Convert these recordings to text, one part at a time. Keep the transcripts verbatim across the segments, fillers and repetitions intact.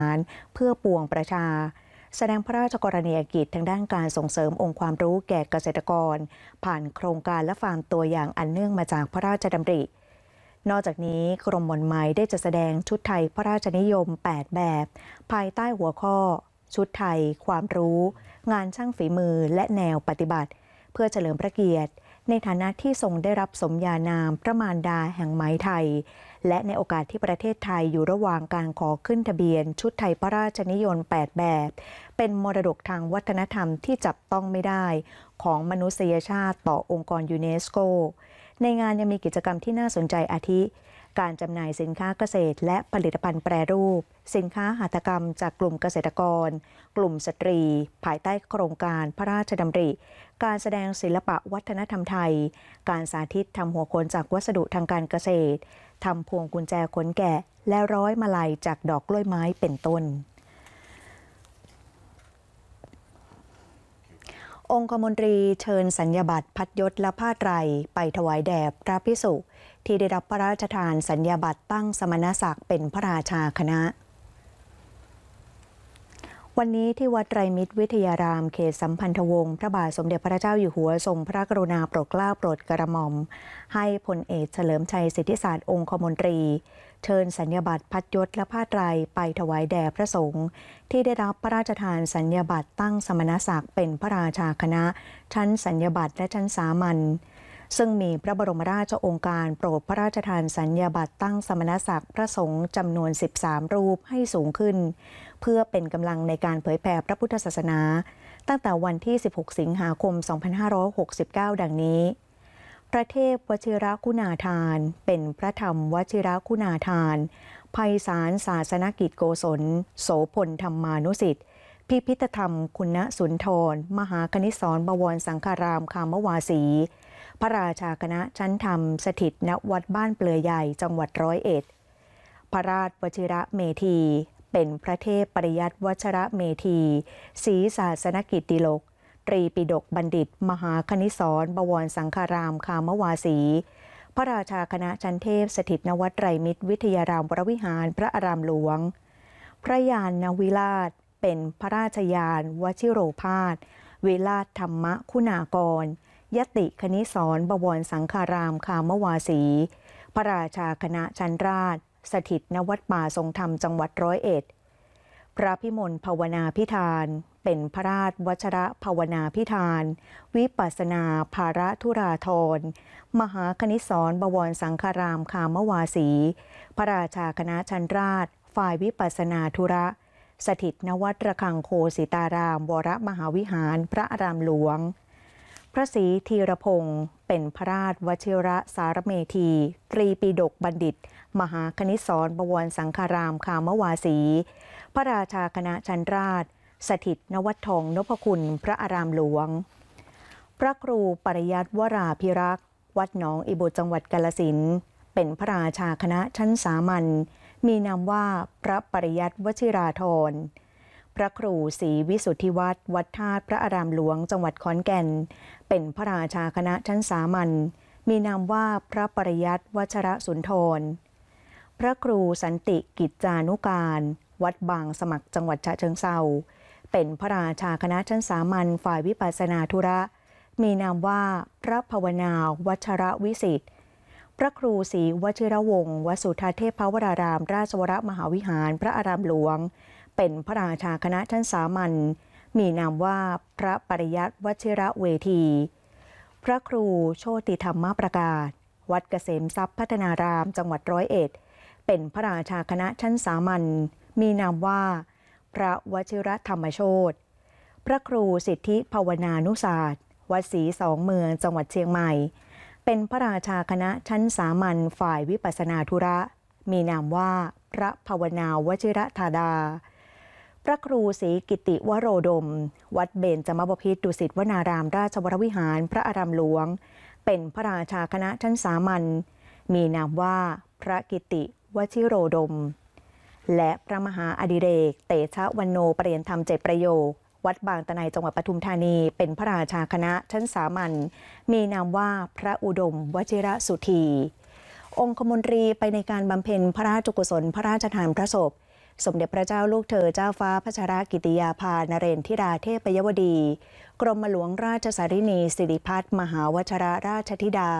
เพื่อปวงประชาแสดงพระราชกรณียกิจทางด้านการส่งเสริมองค์ความรู้แก่เกษตรกรผ่านโครงการและฟาร์มตัวอย่างอันเนื่องมาจากพระราชดำรินอกจากนี้กรมหม่อนไหมได้จัดแสดงชุดไทยพระราชนิยมแปดแบบภายใต้หัวข้อชุดไทยความรู้งานช่างฝีมือและแนวปฏิบัติเพื่อเฉลิมพระเกียรติในฐานะที่ทรงได้รับสมญานามพระมารดาแห่งไหมไทยและในโอกาสที่ประเทศไทยอยู่ระหว่างการขอขึ้นทะเบียนชุดไทยพระราชนิยมแปดแบบเป็นมรดกทางวัฒนธรรมที่จับต้องไม่ได้ของมนุษยชาติต่อองค์กรยูเนสโกในงานยังมีกิจกรรมที่น่าสนใจอาทิการจำหน่ายสินค้าเกษตรและผลิตภัณฑ์แปรรูปสินค้าหัตถกรรมจากกลุ่มเกษตรกรกลุ่มสตรีภายใต้โครงการพระราชดำริการแสดงศิลปะวัฒนธรรมไทยการสาธิตทำหัวโขนจากวัสดุทางการเกษตรทำพวงกุญแจขนแกะและร้อยมาลัยจากดอกกล้วยไม้เป็นต้นองคมนตรีเชิญสัญญบัตรพัดยศและผ้าไตรไปถวายแด่พระภิกษุที่ได้รับพระราชทานสัญญาบัตรตั้งสมณศักดิ์เป็นพระราชาคณะวันนี้ที่วัดไตรมิตรวิทยารามเขตสัมพันธวงศ์พระบาทสมเด็จพระเจ้าอยู่หัวทรงพระกรุณาโปรดเกล้าโปรดกระหม่อมให้พลเอกเฉลิมชัยสิทธิศาสตร์องคมนตรีเชิญสัญญาบัตรพัดยศและผ้าไตรไปถวายแด่พระสงฆ์ที่ได้รับพระราชทานสัญญาบัตรตั้งสมณศักดิ์เป็นพระราชาคณะชั้นสัญญาบัตรและชั้นสามัญซึ่งมีพระบรมราชโองการโปรดพระราชทานสัญญาบัตรตั้งสมณศักดิ์พระสงฆ์จำนวนสิบสามรูปให้สูงขึ้นเพื่อเป็นกำลังในการเผยแผ่พระพุทธศาสนาตั้งแต่วันที่สิบหกสิงหาคมสองพันห้าร้อยหกสิบเก้าดังนี้พระเทพวชิรคุณาทานเป็นพระธรรมวชิรคุณาทานไพศาลศาสนกิจโกศลโสพลธรรมานุสิทธิ์พิพิธธรรมคุณสุนทรมหาคณิสรบวรสังฆารามคามวาสีพระราชาคณะชั้นธรรมสถิตณวัดบ้านเปลือยใหญ่จังหวัดร้อยเอ็ดพระราชวชิระเมธีเป็นพระเทพปริยัติวชระเมธีศรีศาสนกิตติโลกตรีปิฎกบัณฑิตมหาคณิสรบวรสังฆารามคามวาสีพระราชาคณะชั้นเทพสถิตณวัดไตรมิตรวิทยารามวรวิหารพระอารามหลวงพระยานนวิราชเป็นพระราชยานวชิโรภาสวิราชธรรมคุณากรยติคณิสรบวรสังฆารามคามวาสีพระราชาคณะชั้นราชสถิตณวัดป่าทรงธรรมจังหวัดร้อยเอ็ดพระพิมลภาวนาพิธานเป็นพระราชวชระภาวนาพิธานวิปัสสนาภาระธุราธรมหาคณิสรบวรสังฆารามคามวาสีพระราชาคณะชั้นราชฝ่ายวิปัสสนาธุระสถิตณวัดระฆังโคสิตารามวรมหาวิหารพระอารามหลวงพระศรีธีรพงศ์เป็นพระราชวชิระสารเมธีตรีปิฎกบัณฑิตมหาคณิสรบวรสังฆารามคามวาสีพระราชาคณะชั้นราชสถิตณวัดทองนพคุณพระอารามหลวงพระครูปริยัติวราภิรักษ์วัดหนองอิบุตรจังหวัดกาฬสินธุ์เป็นพระราชาคณะชั้นสามัญมีนามว่าพระปริยัติวชิราธรพระครูศรีวิสุทธิวัฒน์วัดธาตุพระอารามหลวงจังหวัดขอนแก่นเป็นพระราชาคณะชั้นสามัญมีนามว่าพระปริยัติวชรสุนทรพระครูสันติกิจจานุการวัดบางสมัครจังหวัดฉะเชิงเทราเป็นพระราชาคณะชั้นสามัญฝ่ายวิปัสสนาธุระมีนามว่าพระภาวนาวัชรวิสิทธิ์พระครูศรีวชิรวงศ์วสุธาเทพวรารามราชวรมหาวิหารพระอารามหลวงเป็นพระราชาคณะชั้นสามัญมีนามว่าพระปริยัติวชิระเวทีพระครูโชติธรรมประกาศวัดเกษมทรัพย์พัฒนารามจังหวัดร้อยเอ็ดเป็นพระราชาคณะชั้นสามัญมีนามว่าพระวชิรธรรมโชติพระครูสิทธิภาวนานุศาสตร์วัดศรีสองเมืองจังหวัดเชียงใหม่เป็นพระราชาคณะชั้นสามัญฝ่ายวิปัสสนาธุระมีนามว่าพระภาวนาวชิรธาดาพระครูศรีกิติวโรดมวัดเบญจมบพิตรดุสิตวนารามราชวรวิหารพระอารามหลวงเป็นพระราชาคณะชั้นสามัญมีนามว่าพระกิติวชิโรดมและพระมหาอดิเรกเตชะวันโนปรริยนธรรมเจ็ดประโยควัดบางตะไนจังหวัดปทุมธานีเป็นพระราชาคณะชั้นสามัญมีนามว่าพระอุดมวชิรสุธีองคมนตรีไปในการบำเพ็ญพระราชกุศลพระราชทานพระศพสมเด็จพระเจ้าลูกเธอเจ้าฟ้าพัชรกิติยาภานเรนทิราเทพยวดีกรมหลวงราชสารินีสิริพัฒน์มหาวชิรราชธิดา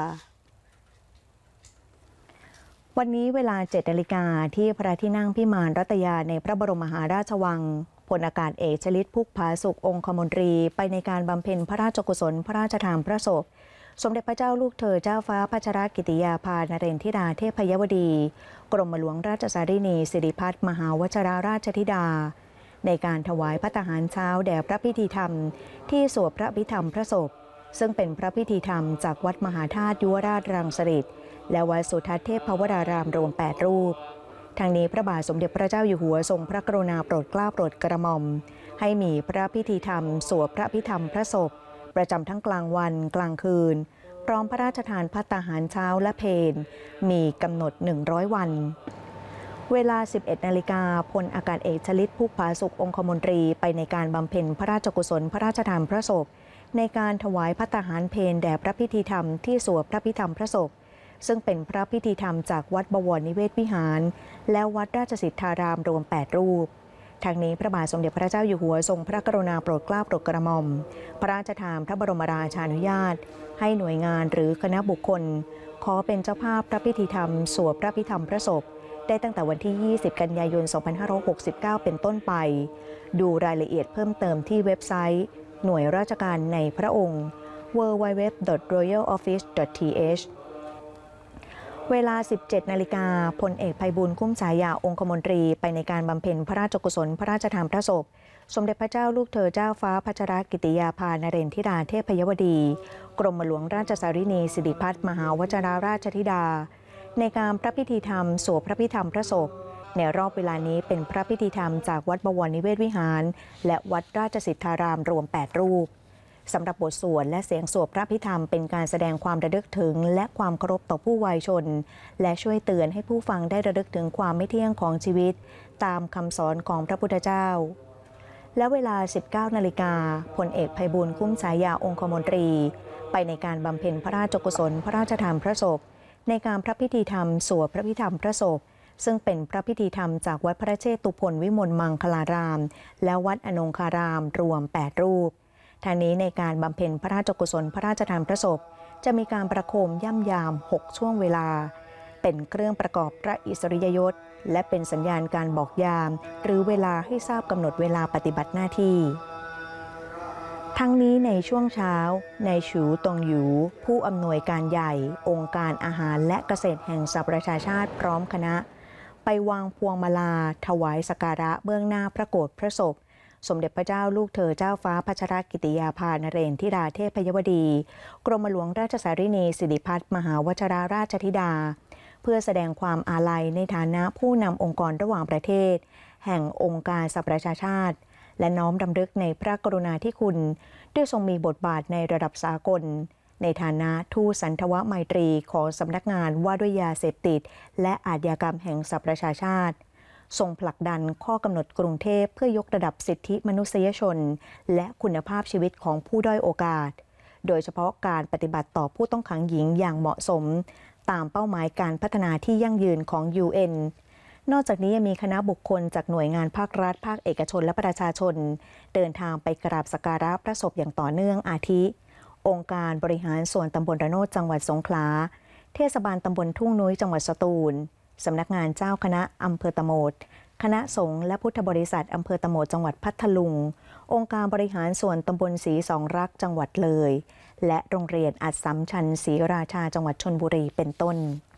วันนี้เวลาเจ็ดนาฬิกาที่พระที่นั่งพิมานรัตยาในพระบรมมหาราชวังพลอากาศเอกชลิตพุกผาสุของคมนตรีไปในการบำเพ็ญพระราชกุศลพระราชทานพระศพสมเด็จพระเจ้าลูกเธอเจ้าฟ้าพัชรกิติยาภานเรนทิราเทพยวดีกรมหลวงราชสารินีสิริพัฒน์มหาวชิรราชธิดาในการถวายภัตตาหารเช้าแด่พระพิธีธรรมที่สวดพระอภิธรรมพระศพซึ่งเป็นพระพิธีธรรมจากวัดมหาธาตุยุวราชรังสฤษฎ์และวัดสุทัศน์เทพวรารามรวมแปดรูปทางนี้พระบาทสมเด็จพระเจ้าอยู่หัวทรงพระกรุณาโปรดเกล้าโปรดกระหม่อมให้มีพระพิธีธรรมสวดพระอภิธรรมพระศพประจำทั้งกลางวันกลางคืนพร้อมพระราชทานภัตตาหารเช้าและเพลมีกำหนดหนึ่งร้อยวันเวลา สิบเอ็ดนาฬิกาพลอากาศเอกชลิตพุกผาสุของคมนตรีไปในการบำเพ็ญพระราชกุศลพระราชทานพระศพในการถวายภัตตาหารเพลแด่พระพิธีธรรมที่สวดพระพิธรรมพระศพซึ่งเป็นพระพิธีธรรมจากวัดบวรนิเวศวิหารและวัดราชสิทธารามรวมแปดรูปทางนี้พระบาทสมเด็จพระเจ้าอยู่หัวทรงพระกรุณาโปรดเกล้าโปรดกระหม่อมพระราชทานพระบรมราชานุญาตให้หน่วยงานหรือคณะบุคคลขอเป็นเจ้าภาพพระพิธีธรรมสวดพระพิธรรมพระศพได้ตั้งแต่วันที่ ยี่สิบ กันยายน สองพันห้าร้อยหกสิบเก้า เป็นต้นไปดูรายละเอียดเพิ่มเติมที่เว็บไซต์หน่วยราชการในพระองค์ ดับเบิลยู ดับเบิลยู ดับเบิลยู ดอท รอยัล ออฟฟิศ ดอท ที เอช เวลา สิบเจ็ดนาฬิกาพลเอกไพบูลย์คุ้มฉายาองคมนตรีไปในการบำเพ็ญพระราชกุศลพระราชทานพระศพสมเด็จพระเจ้าลูกเธอเจ้าฟ้าพัชรกิติยาภานเรนทิราเทพยวดีกรมหลวงราชสารินีสิริพัฒน์มหาวชิรราชธิดาในการพระพิธีธรรมสวดพระพิธรรมพระศพในรอบเวลานี้เป็นพระพิธีธรรมจากวัดบวรนิเวศวิหารและวัดราชสิทธารามรวมแปดรูปสำหรับบทสวดและเสียงสวดพระพิธรรมเป็นการแสดงความระลึกถึงและความเคารพต่อผู้วายชนและช่วยเตือนให้ผู้ฟังได้ระลึกถึงความไม่เที่ยงของชีวิตตามคำสอนของพระพุทธเจ้าและเวลา สิบเก้านาฬิกาพลเอกไพบูลย์คุ้มฉายาองคมนตรีไปในการบำเพ็ญพระราชกุศลพระราชทานพระศพในการพระพิธีธรรมสวดพระพิธรรมพระศพซึ่งเป็นพระพิธีธรรมจากวัดพระเชตุพนวิมลมังคลารามและวัดอนงคารามรวมแปดรูปทางนี้ในการบำเพ็ญพระราชกุศลพระราชทานพระศพจะมีการประโคมย่ำยามหกช่วงเวลาเป็นเครื่องประกอบพระอิสริยยศและเป็นสัญญาณการบอกยามหรือเวลาให้ทราบกำหนดเวลาปฏิบัติหน้าที่ทั้งนี้ในช่วงเช้าในฉูตงหยูผู้อำนวยการใหญ่องค์การอาหารและเกษตรแห่งสหประชาชาติพร้อมคณะไปวางพวงมาลาถวายสักการะเบื้องหน้าพระโกฐพระศพสมเด็จพระเจ้าลูกเธอเจ้าฟ้าพัชรกิติยาภานเรนทิราเทพยวดีกรมหลวงราชสารินีสิริพัฒน์มหาวชิรราชธิดาเพื่อแสดงความอาลัยในฐานะผู้นำองค์กรระหว่างประเทศแห่งองค์การสหประชาชาติและน้อมรำลึกในพระกรุณาธิคุณด้วยทรงมีบทบาทในระดับสากลในฐานะทูตสันทวไมตรีของสำนักงานว่าด้วยยาเสพติดและอาชญากรรมแห่งสหประชาชาติทรงผลักดันข้อกำหนดกรุงเทพเพื่อยกระดับสิทธิมนุษยชนและคุณภาพชีวิตของผู้ด้อยโอกาสโดยเฉพาะการปฏิบัติต่อผู้ต้องขังหญิงอย่างเหมาะสมตามเป้าหมายการพัฒนาที่ยั่งยืนของ ยู เอ็น นอกจากนี้ยังมีคณะบุคคลจากหน่วยงานภาครัฐภาคเอกชนและประชาชนเดินทางไปกราบสักการะพระศพอย่างต่อเนื่องอาทิองค์การบริหารส่วนตำบลระโนดจังหวัดสงขลาเทศบาลตำบลทุ่งนุ้ยจังหวัดสตูลสำนักงานเจ้าคณะอำเภอตะโหมดคณะสงฆ์และพุทธบริษัทอำเภอตะโหมดจังหวัดพัทลุงองค์การบริหารส่วนตำบลศรีสองรักจังหวัดเลยและโรงเรียนอัสสัมชัญศรีราชาจังหวัดชลบุรีเป็นต้น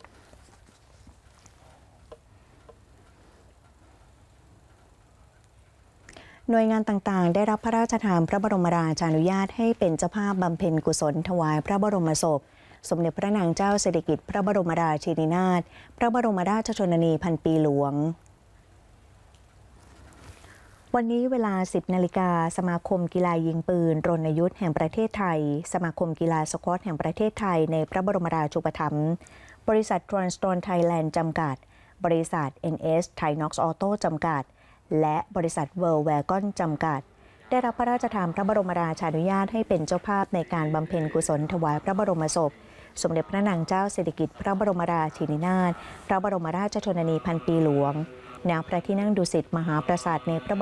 หน่วยงานต่างๆได้รับพระราชทานพระบรมราชานุญาตให้เป็นเจ้าภาพบำเพ็ญกุศลถวายพระบรมศพสมเด็จพระนางเจ้าสิริกิติ์พระบรมราชินีนาถพระบรมราชชนนีพันปีหลวงวันนี้เวลา สิบนาฬิกาสมาคมกีฬายิงปืนรณยุทธ์แห่งประเทศไทยสมาคมกีฬาสควอชแห่งประเทศไทยในพระบรมราชูปถัมภ์บริษัท Transton Thailand จำกัดบริษัท เอ็น เอส Thai-Nox Auto จำกัดและบริษัท World Wagon จำกัดได้รับพระราชทานพระบรมราชานุญาตให้เป็นเจ้าภาพในการบำเพ็ญกุศลถวายพระบรมศพสมเด็จพระนางเจ้าสิริกิติ์พระบรมราชินีนาถพระบรมราชชนนีพันปีหลวงณพระที่นั่งดุสิตมหาปราสาทในพระ